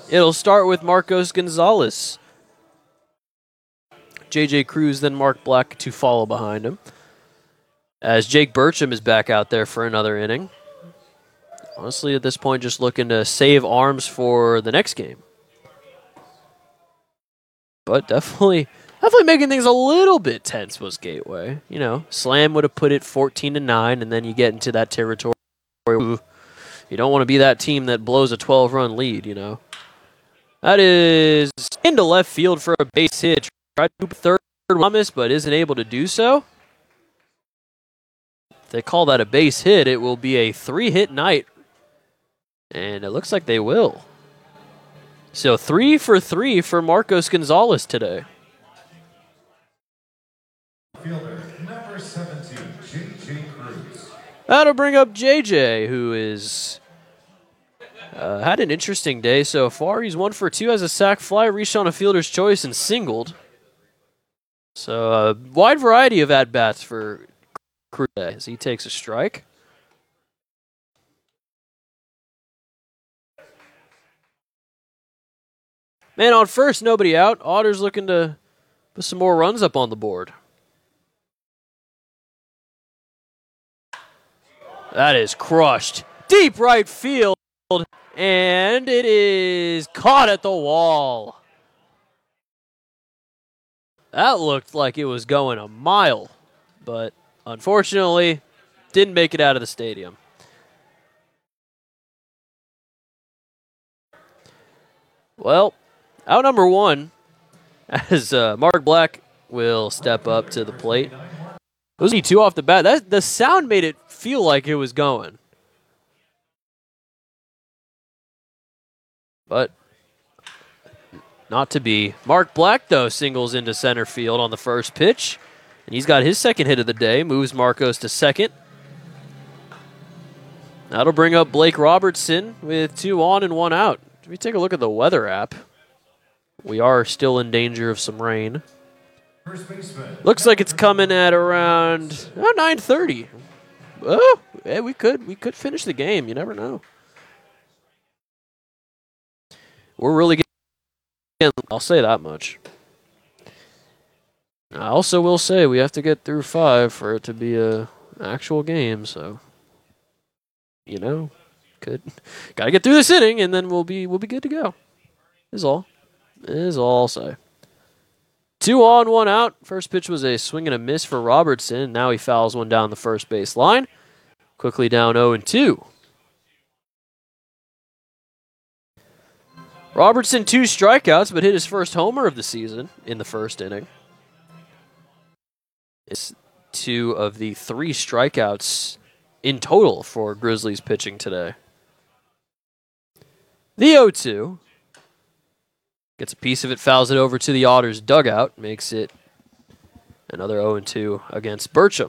It'll start with Marcos Gonzalez. J.J. Cruz, then Mark Black to follow behind him. As Jake Burcham is back out there for another inning. Honestly, at this point, just looking to save arms for the next game. But definitely making things a little bit tense was Gateway. You know, Slam would have put it 14-9, and then you get into that territory where you don't want to be that team that blows a 12-run lead, you know. That is into left field for a base hit. Tried to third Thomas, but isn't able to do so. If they call that a base hit, it will be a 3-hit night. And it looks like they will. So 3 for 3 for Marcos Gonzalez today. Fielder number 17, J.J. Cruz. That'll bring up JJ, who is had an interesting day so far. He's 1 for 2 as a sac fly, reached on a fielder's choice and singled. So a wide variety of at-bats for Cruz as he takes a strike. Man on first, nobody out. Otter's looking to put some more runs up on the board. That is crushed. Deep right field. And it is caught at the wall. That looked like it was going a mile. But unfortunately, didn't make it out of the stadium. Well, out number 1, as Mark Black will step up to the plate. It was 2 off the bat. The sound made it feel like it was going. But not to be. Mark Black, though, singles into center field on the first pitch. And he's got his second hit of the day. Moves Marcos to second. That'll bring up Blake Robertson with 2 on and 1 out. If we take a look at the weather app, we are still in danger of some rain. Looks like it's coming at around 9:30. Oh, yeah, we could finish the game. You never know. We're really getting, I'll say that much. I also will say we have to get through 5 for it to be an actual game. So, you know, gotta get through this inning and then we'll be good to go. Is all I'll say. 2 on, 1 out. First pitch was a swing and a miss for Robertson. Now he fouls one down the first base line. Quickly down 0-2. Robertson 2 strikeouts, but hit his first homer of the season in the first inning. It's 2 of the 3 strikeouts in total for Grizzlies pitching today. The 0-2. Gets a piece of it, fouls it over to the Otters dugout, makes it another 0-2 against Burcham.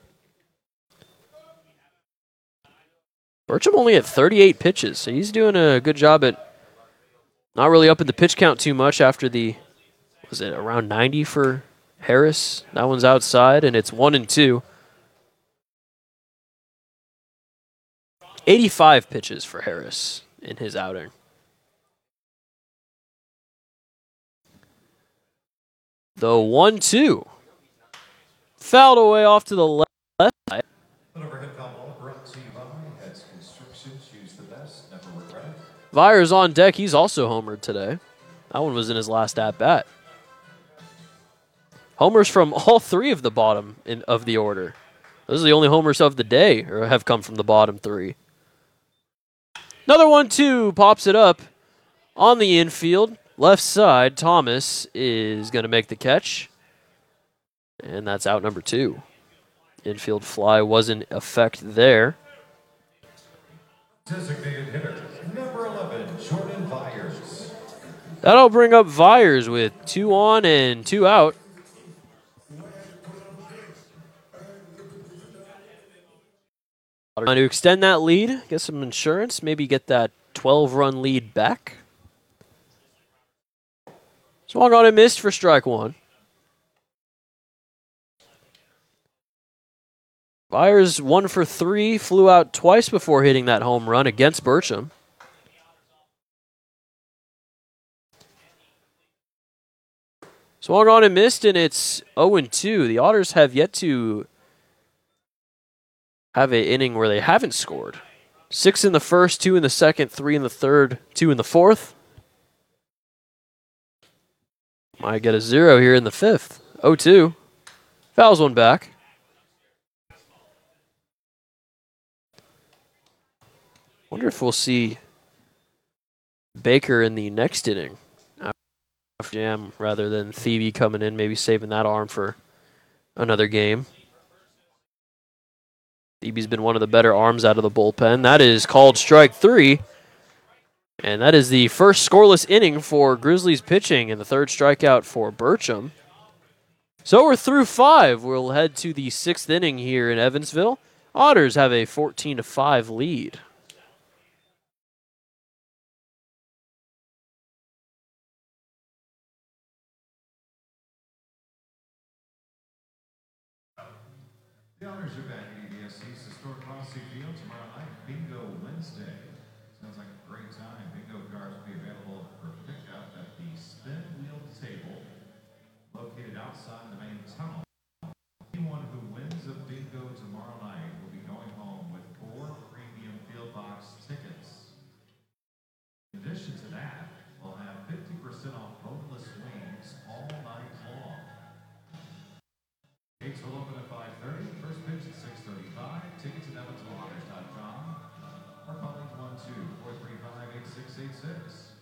Burcham only at 38 pitches, so he's doing a good job at not really upping the pitch count too much after was it around 90 for Harris? That one's outside, and it's 1-2. 85 pitches for Harris in his outing. The 1-2. Fouled away off to the left side. Vyers on deck. He's also homered today. That one was in his last at-bat. Homers from all 3 of the bottom of the order. Those are the only homers of the day, or have come from the bottom 3. Another 1-2 pops it up on the infield. Left side, Thomas is going to make the catch. And that's out number 2. Infield fly was in effect there. Designated hitter, number 11, Jordan Vyers. That'll bring up Vyers with 2 on and 2 out. Trying to extend that lead, get some insurance, maybe get that 12-run lead back. Swung on and missed for strike 1. Vyers 1 for 3, flew out twice before hitting that home run against Burcham. Swung on and missed, and it's 0-2. The Otters have yet to have an inning where they haven't scored. 6 in the first, 2 in the second, 3 in the third, 2 in the fourth. Might get a 0 here in the fifth. 0-2. Fouls one back. Wonder if we'll see Baker in the next inning. Jam rather than Thebe coming in, maybe saving that arm for another game. Thebe's been one of the better arms out of the bullpen. That is called strike 3. And that is the first scoreless inning for Grizzlies pitching and the third strikeout for Burcham. So we're through 5. We'll head to the 6th inning here in Evansville. Otters have a 14-5 lead. The Otters are back at EBSC's historic Rossi Field tomorrow night, Bingo Wednesday. Sounds like a great time. Bingo cards will be available for pickup at the spin wheel table located outside the main tunnel. Anyone who wins a bingo tomorrow night will be going home with 4 premium field box tickets. In addition to that, we'll have 50% off boneless wings all night long. Gates will open at 5:30. First pitch at 6:35. Tickets at evansvilleotters.com or calling 1-2-435-8686.